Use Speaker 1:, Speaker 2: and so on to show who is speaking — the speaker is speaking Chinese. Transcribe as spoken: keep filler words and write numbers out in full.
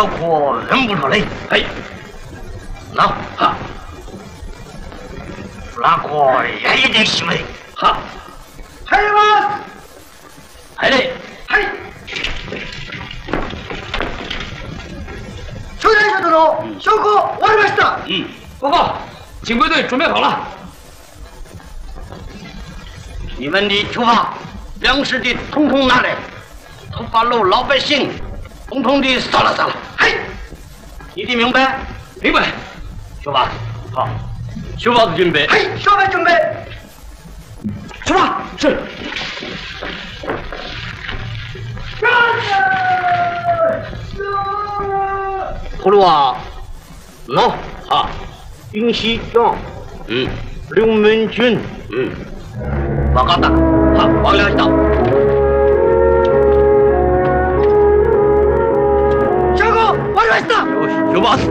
Speaker 1: 小可认不出来。
Speaker 2: 哎，
Speaker 1: 那哈，那个也一定是没。
Speaker 2: 哈，
Speaker 1: 还有吗？
Speaker 2: 还得，
Speaker 1: 嘿。初代小殿，小可完りました。
Speaker 2: 嗯，报告，警卫队准备好了。
Speaker 1: 你们的出发，粮食的统统拿来，头发路老百姓统统的杀了杀了。嘿，你的明白？
Speaker 2: 明白。
Speaker 1: 出发。
Speaker 2: 好，出发的准备。
Speaker 1: 嘿，出发准备。出发。
Speaker 2: 是。
Speaker 1: 葫芦娃，喏，
Speaker 2: 好，
Speaker 1: 尹锡长，
Speaker 2: 嗯，
Speaker 1: 刘文军，
Speaker 2: 嗯，
Speaker 1: わかった。
Speaker 2: 好，完了した。
Speaker 1: 小哥，わかりました。
Speaker 2: よし、出発。